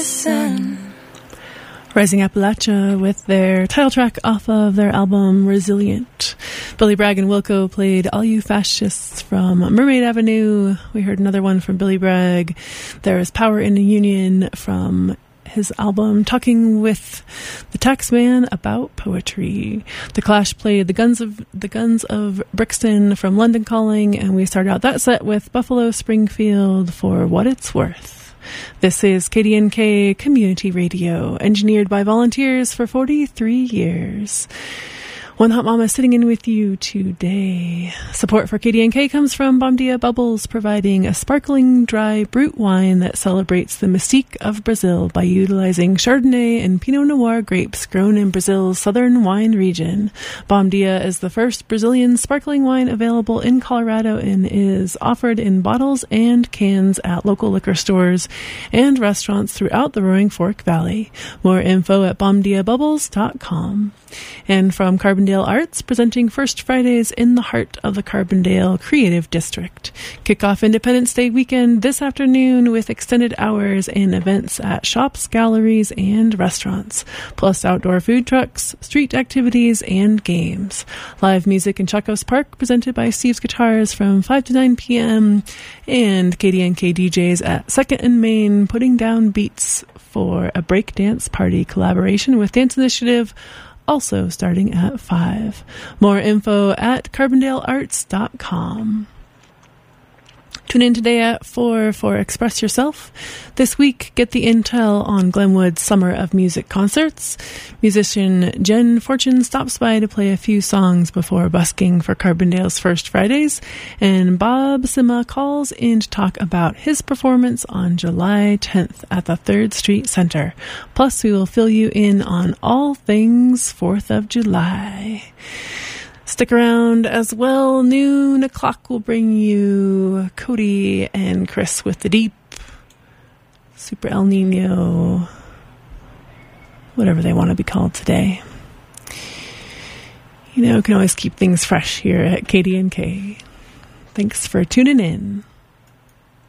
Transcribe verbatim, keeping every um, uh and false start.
Rising Appalachia with their title track off of their album Resilient. Billy Bragg and Wilco played All You Fascists from Mermaid Avenue. We heard another one from Billy Bragg. There is Power in the Union from his album Talking with the Taxman About Poetry. The Clash played the Guns of the Guns of Brixton from London Calling, and we started out that set with Buffalo Springfield for What It's Worth. This is K D N K Community Radio, engineered by volunteers for forty-three years. One Hot Mama sitting in with you today. Support for K D N K comes from Bomdia Bubbles, providing a sparkling, dry, brut wine that celebrates the mystique of Brazil by utilizing Chardonnay and Pinot Noir grapes grown in Brazil's southern wine region. Bomdia is the first Brazilian sparkling wine available in Colorado and is offered in bottles and cans at local liquor stores and restaurants throughout the Roaring Fork Valley. More info at bomdia bubbles dot com. And from Carbondale Arts, presenting First Fridays in the heart of the Carbondale Creative District. Kick off Independence Day weekend this afternoon with extended hours and events at shops, galleries, and restaurants, plus outdoor food trucks, street activities, and games. Live music in Chacos Park, presented by Steve's Guitars from five to nine p.m. and K D N K D Js at second and Main, putting down beats for a breakdance party collaboration with Dance Initiative, also starting at five. More info at carbondale arts dot com. Tune in today at four for Express Yourself. This week, get the intel on Glenwood's Summer of Music concerts. Musician Jen Fortune stops by to play a few songs before busking for Carbondale's First Fridays. And Bob Sima calls in to talk about his performance on July tenth at the third Street Center. Plus, we will fill you in on all things fourth of July. Stick around as well. Noon o'clock will bring you Cody and Chris with the Deep, Super El Nino, whatever they want to be called today. You know, can always keep things fresh here at K D N K. Thanks for tuning in.